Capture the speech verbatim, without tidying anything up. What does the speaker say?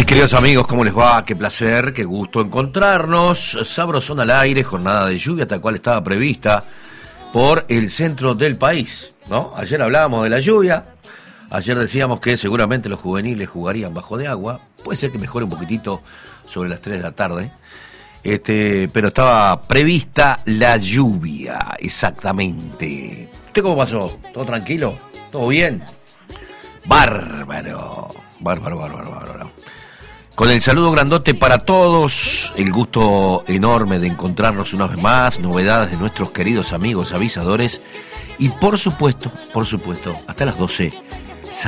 Mis queridos amigos, ¿cómo les va? Qué placer, qué gusto encontrarnos. Sabrosón al aire, jornada de lluvia, tal cual estaba prevista por el centro del país, ¿no? Ayer hablábamos de la lluvia, ayer decíamos que seguramente los juveniles jugarían bajo de agua, puede ser que mejore un poquitito sobre las tres de la tarde, este, pero estaba prevista la lluvia, exactamente. ¿Usted cómo pasó? ¿Todo tranquilo? ¿Todo bien? Bárbaro, bárbaro, bárbaro, bárbaro. Con el saludo grandote para todos, el gusto enorme de encontrarnos una vez más, novedades de nuestros queridos amigos avisadores y por supuesto, por supuesto, hasta las doce,